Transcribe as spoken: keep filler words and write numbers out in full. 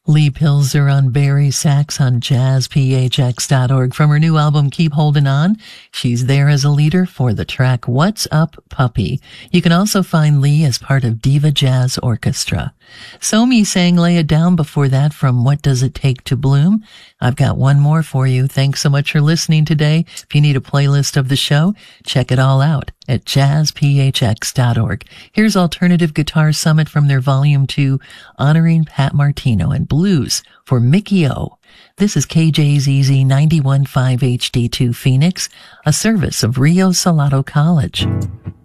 Lee Pilzer on Barry sax on jazz p h x dot org from her new album Keep Holding On. She's there as a leader for the track What's Up Puppy. You can also find Lee as part of Diva Jazz Orchestra. Somi sang Lay It Down before that from What Does It Take to Bloom. I've got one more for you. Thanks so much for listening today. If you need a playlist of the show, check it all out at jazz p h x dot org. Here's Alternative Guitar Summit from their Volume two, honoring Pat Martino and Blues for Mickey O. This is K J Z Z ninety-one point five H D two Phoenix, a service of Rio Salado College.